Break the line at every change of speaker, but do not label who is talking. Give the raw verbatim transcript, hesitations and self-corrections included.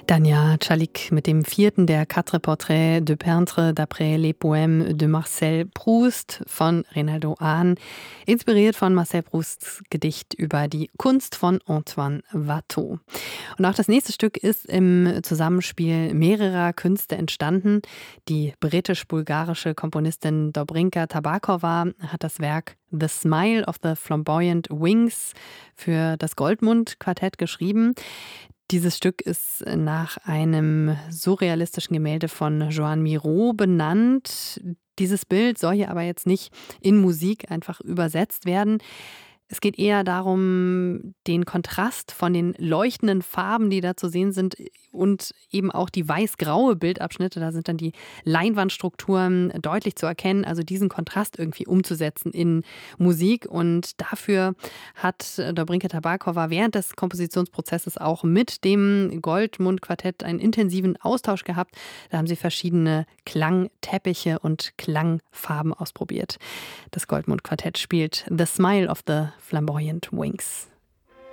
Dania Tschalik mit dem vierten der Quatre Portraits de Peintre d'après les poèmes de Marcel Proust von Reynaldo Ahn, inspiriert von Marcel Prousts Gedicht über die Kunst von Antoine Watteau. Und auch das nächste Stück ist im Zusammenspiel mehrerer Künste entstanden. Die britisch-bulgarische Komponistin Dobrinka Tabakova hat das Werk The Smile of the Flamboyant Wings für das Goldmund-Quartett geschrieben. Dieses Stück ist nach einem surrealistischen Gemälde von Joan Miró benannt. Dieses Bild soll hier aber jetzt nicht in Musik einfach übersetzt werden. Es geht eher darum, den Kontrast von den leuchtenden Farben, die da zu sehen sind, und eben auch die weiß-graue Bildabschnitte, da sind dann die Leinwandstrukturen deutlich zu erkennen, also diesen Kontrast irgendwie umzusetzen in Musik. Und dafür hat Dobrinka Tabakova während des Kompositionsprozesses auch mit dem Goldmund-Quartett einen intensiven Austausch gehabt. Da haben sie verschiedene Klangteppiche und Klangfarben ausprobiert. Das Goldmund-Quartett spielt The Smile of the Flamboyant Wings.